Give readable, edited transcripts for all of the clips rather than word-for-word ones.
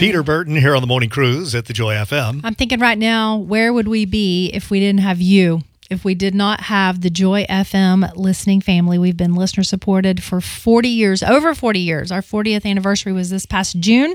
Peter Burton here on the Morning Cruise at the Joy FM. I'm thinking right now, where would we be if we didn't have you? If we did not have the Joy FM listening family. We've been listener supported for 40 years, over 40 years. Our 40th anniversary was this past June.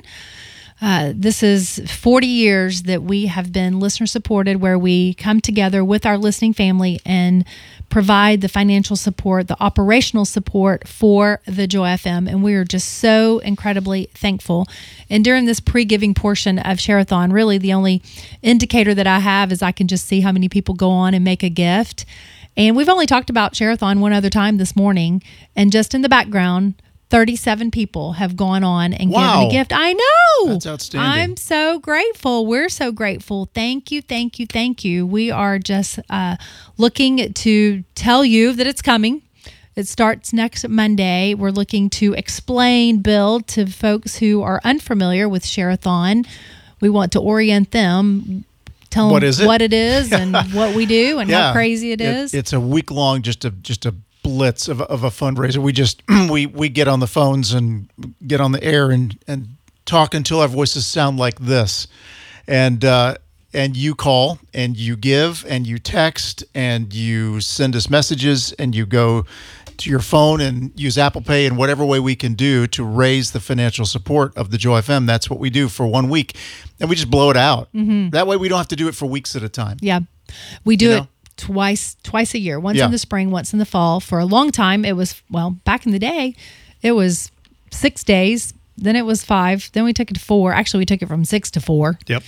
This is 40 years that we have been listener supported, where we come together with our listening family and provide the financial support, the operational support for the Joy FM. And we are just so incredibly thankful. And during this pre-giving portion of Share-a-thon, really the only indicator that I have is I can just see how many people go on and make a gift. And we've only talked about Share-a-thon one other time this morning. And just in the background, 37 people have gone on and given a gift. I know. That's outstanding. I'm so grateful. We're so grateful. Thank you, thank you, thank you. We are just looking to tell you that it's coming. It starts next Monday. We're looking to explain, build to folks who are unfamiliar with Share-a-thon. We want to orient them, tell them what it is and what we do and how crazy it is. It's a week long, just a blitz of a fundraiser. We just we get on the phones and get on the air and talk until our voices sound like this, and you call and you give and you text and you send us messages and you go to your phone and use Apple Pay in whatever way we can do to raise the financial support of the Joy FM. That's what we do for 1 week, and we just blow it out. Mm-hmm. That way we don't have to do it for weeks at a time. Yeah, we do it twice a year, once in the spring, once in the fall. For a long time, it was, back in the day, it was 6 days, then it was 5, then we took it to 4. Actually, we took it from 6 to 4. Yep.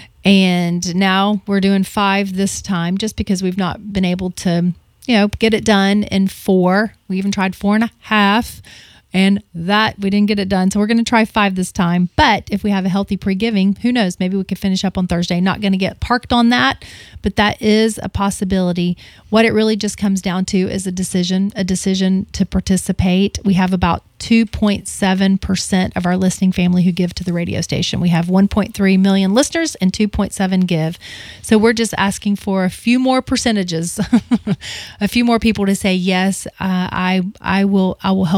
And now we're doing 5 this time, just because we've not been able to, get it done in 4. We even tried 4.5. And that we didn't get it done. So we're going to try 5 this time. But if we have a healthy pre-giving, who knows? Maybe we could finish up on Thursday. Not going to get parked on that, but that is a possibility. What it really just comes down to is a decision to participate. We have about 2.7% of our listening family who give to the radio station. We have 1.3 million listeners and 2.7 give. So we're just asking for a few more percentages, a few more people to say, yes, I will help